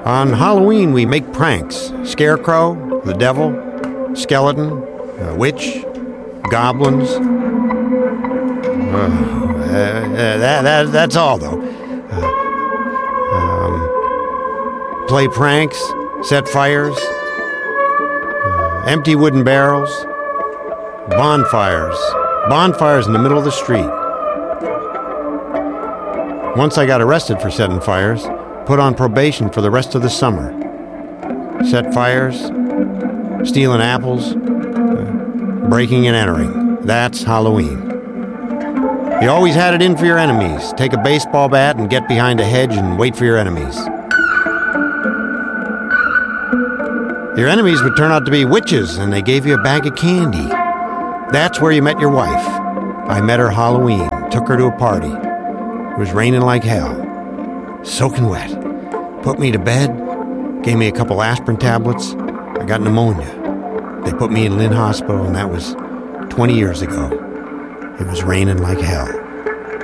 On Halloween, we make pranks. Scarecrow, the devil, skeleton, witch, goblins. That's all, though. Play pranks, set fires, empty wooden barrels, bonfires. Bonfires in the middle of the street. Once I got arrested for setting fires, put on probation for the rest of the summer. Set fires, stealing apples, breaking and entering. That's Halloween. You always had it in for your enemies. Take a baseball bat and get behind a hedge and wait for your enemies. Your enemies would turn out to be witches, and they gave you a bag of candy. That's where you met your wife. I met her Halloween, took her to a party. It was raining like hell, soaking wet. Put me to bed, gave me a couple aspirin tablets. I got pneumonia. They put me in Lynn Hospital, and that was 20 years ago. It was raining like hell.